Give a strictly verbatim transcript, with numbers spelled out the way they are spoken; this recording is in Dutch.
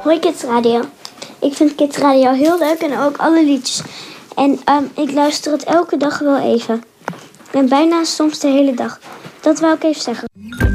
Hoi Kids Radio. Ik vind Kids Radio heel leuk en ook alle liedjes. En um, ik luister het elke dag wel even. En bijna soms de hele dag. Dat wou ik even zeggen.